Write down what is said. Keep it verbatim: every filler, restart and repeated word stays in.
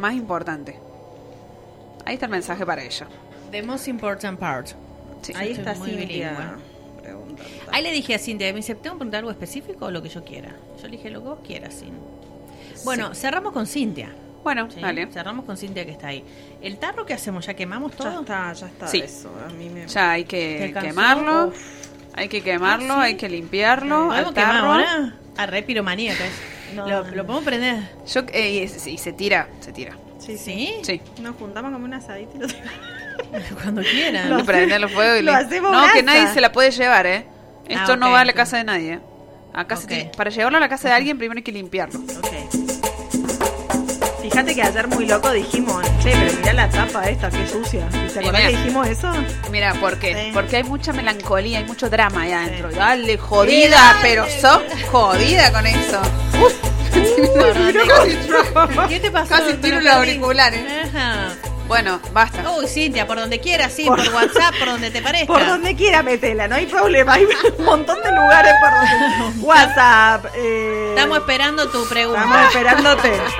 más importante. Ahí está el mensaje para ella. The most important part. Sí. Ahí Estoy está muy Cintia. bilingüe. Pregunta. Ahí le dije a Cintia, me dice, ¿tengo que preguntar algo específico o lo que yo quiera? Yo le dije lo que vos quieras, Cintia. Bueno, Sí. cerramos con Cintia. Bueno, ¿sí? dale. Cerramos con Cintia que está ahí. ¿El tarro qué hacemos? ¿Ya quemamos todo? Ya está, ya está Sí. eso. A mí me... Ya hay ¿Te que alcanzó? quemarlo. Uf. Hay que quemarlo, Ah, ¿sí? hay que limpiarlo. ¿Podemos Al quemar tarro. ahora? A re piromaníaca es. No, lo, no. lo podemos prender. Yo, eh, y, es- y se tira, se tira. Sí, ¿Sí? Sí. Nos juntamos como un asadito y lo Cuando quieran. Lo Hay que prenderlo fuego y lo le- hacemos No, que brasa. nadie se la puede llevar, ¿eh? Esto Ah, no ok, va a la ok. casa de nadie. ¿eh? Acá se Ok. tiene- para llevarlo a la casa de alguien primero hay que limpiarlo. Ok. Fíjate que ayer muy loco dijimos, che, pero mirá la tapa esta, qué sucia. ¿Te acordás mirá. que dijimos eso? Mira, ¿por qué? Sí. Porque hay mucha melancolía, hay mucho drama ahí adentro. Sí. Dale, jodida, Dale. pero sos jodida con eso. ¿Qué te pasó? Casi Me tiro lo los perdí. auriculares. Ajá. Bueno, basta. Uy, Cintia, por donde quieras, sí, por, WhatsApp, por donde te parezca. Por donde quiera metela, no hay problema. Hay un montón de lugares por donde. WhatsApp. Eh, Estamos esperando tu pregunta. Estamos esperándote.